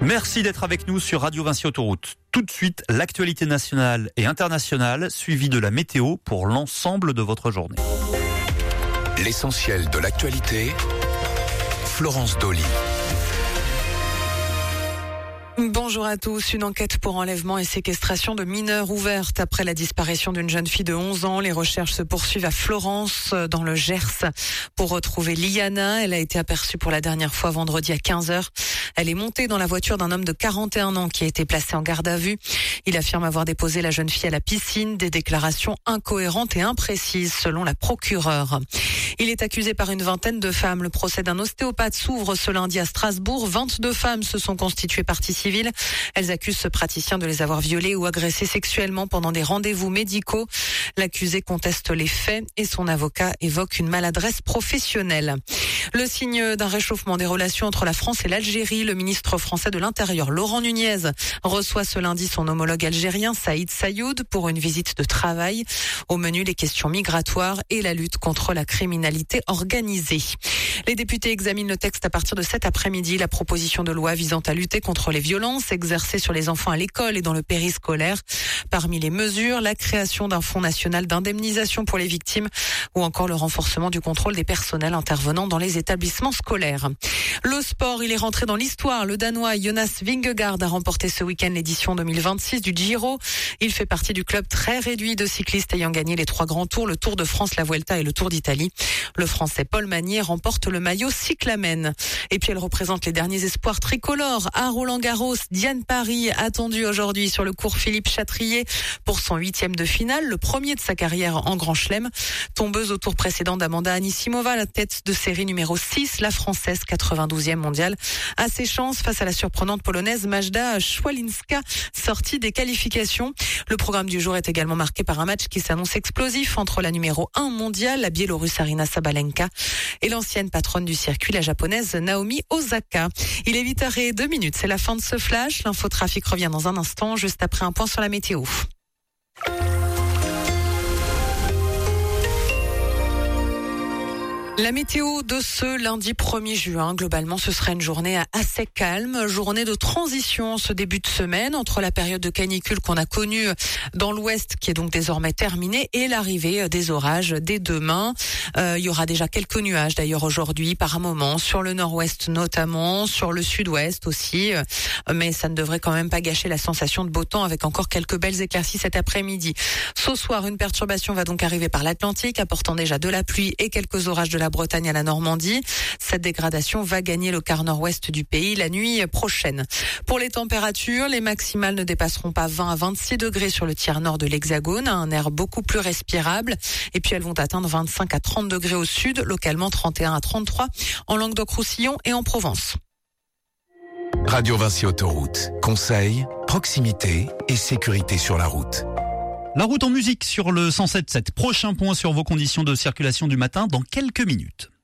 Merci d'être avec nous sur Radio Vinci Autoroute. Tout de suite, l'actualité nationale et internationale, suivie de la météo pour l'ensemble de votre journée. L'essentiel de l'actualité, Florence Dolly. Bonjour à tous. Une enquête pour enlèvement et séquestration de mineurs ouverte après la disparition d'une jeune fille de 11 ans. Les recherches se poursuivent à Florence, dans le Gers, pour retrouver Liana. Elle a été aperçue pour la dernière fois vendredi à 15h. Elle est montée dans la voiture d'un homme de 41 ans qui a été placé en garde à vue. Il affirme avoir déposé la jeune fille à la piscine. Des déclarations incohérentes et imprécises selon la procureure. Il est accusé par une vingtaine de femmes. Le procès d'un ostéopathe s'ouvre ce lundi à Strasbourg. 22 femmes se sont constituées partie civile. Elles accusent ce praticien de les avoir violées ou agressées sexuellement pendant des rendez-vous médicaux. L'accusé conteste les faits et son avocat évoque une maladresse professionnelle. Le signe d'un réchauffement des relations entre la France et l'Algérie, le ministre français de l'Intérieur, Laurent Nunez, reçoit ce lundi son homologue algérien, Saïd Sayoud, pour une visite de travail. Au menu, les questions migratoires et la lutte contre la criminalité organisée. Les députés examinent le texte à partir de cet après-midi, la proposition de loi visant à lutter contre les violences exercées sur les enfants à l'école et dans le périscolaire. Parmi les mesures, la création d'un fonds national d'indemnisation pour les victimes ou encore le renforcement du contrôle des personnels intervenant dans les établissements scolaires. Le sport, il est rentré dans l'histoire. Le Danois Jonas Vingegaard a remporté ce week-end l'édition 2026 du Giro. Il fait partie du club très réduit de cyclistes ayant gagné les 3 grands tours, le Tour de France, la Vuelta et le Tour d'Italie. Le Français Paul Magnier remporte le maillot cyclamen. Et puis elle représente les derniers espoirs tricolores à Roland-Garros. Diane Paris attendue aujourd'hui sur le cours Philippe Chatrier pour son 8e de finale, le premier de sa carrière en Grand Chelem. Tombeuse au tour précédent d'Amanda Anisimova, la tête de série numéro 6, la Française 92e mondiale, a ses chances face à la surprenante polonaise Majda Szwalinska, sortie des qualifications. Le programme du jour est également marqué par un match qui s'annonce explosif entre la numéro 1 mondiale, la Biélorusse Aryna Sabalenka, et l'ancienne patronne du circuit, la japonaise Naomi Osaka. Il est 8h02, c'est la fin de ce flash. L'infotrafic revient dans un instant, juste après un point sur la météo. La météo de ce lundi 1er juin, globalement, ce sera une journée assez calme, journée de transition en ce début de semaine entre la période de canicule qu'on a connue dans l'ouest, qui est donc désormais terminée, et l'arrivée des orages dès demain. Il y aura déjà quelques nuages d'ailleurs aujourd'hui par un moment, sur le nord-ouest notamment, sur le sud-ouest aussi, mais ça ne devrait quand même pas gâcher la sensation de beau temps avec encore quelques belles éclaircies cet après-midi. Ce soir, une perturbation va donc arriver par l'Atlantique, apportant déjà de la pluie et quelques orages de la Bretagne à la Normandie. Cette dégradation va gagner le quart nord-ouest du pays la nuit prochaine. Pour les températures, les maximales ne dépasseront pas 20 à 26 degrés sur le tiers nord de l'Hexagone, un air beaucoup plus respirable. Et puis elles vont atteindre 25 à 30 degrés au sud, localement 31 à 33 en Languedoc-Roussillon et en Provence. Radio Vinci Autoroute. Conseils, proximité et sécurité sur la route. La route en musique sur le 107.7. Prochain point sur vos conditions de circulation du matin dans quelques minutes.